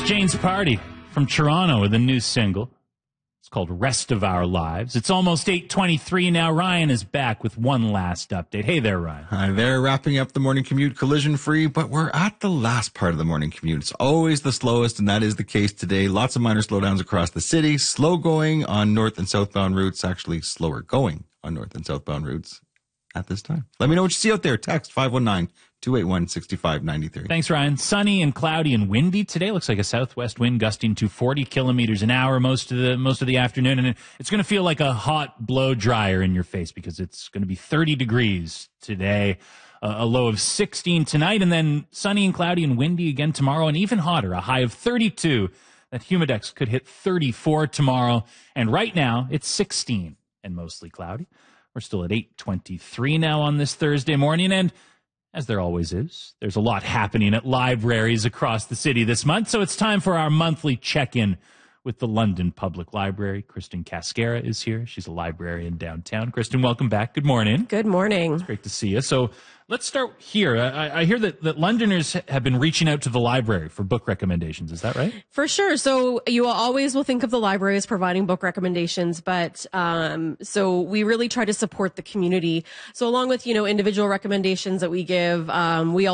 Jane's Party from Toronto with a new single. It's called Rest of Our Lives. It's almost 8:23 now. Ryan is back with one last update. Hey there, Ryan. Hi there, wrapping up the morning commute collision-free, but we're at the last part of the morning commute. It's always the slowest, and that is the case today. Lots of minor slowdowns across the city. Slow going on north and southbound routes, actually slower going on north and southbound routes at this time. Let me know what you see out there. Text 519-281-6593. Thanks, Ryan. Sunny and cloudy and windy today. Looks like a southwest wind gusting to 40 kilometers an hour most of the afternoon, and it's going to feel like a hot blow dryer in your face because it's going to be 30 degrees today, a low of 16 tonight, and then sunny and cloudy and windy again tomorrow, and even hotter, a high of 32. That humidex could hit 34 tomorrow, and right now it's 16 and mostly cloudy. We're still at 8:23 now on this Thursday morning, and as there always is, there's a lot happening at libraries across the city this month, so it's time for our monthly check-in with the London Public Library. Kristen Cascara is here. She's a librarian downtown. Kristen, welcome back. Good morning. Good morning. It's great to see you. So let's start here. I hear that Londoners have been reaching out to the library for book recommendations. Is that right? For sure. So you always will think of the library as providing book recommendations, but so we really try to support the community. So along with, individual recommendations that we give, we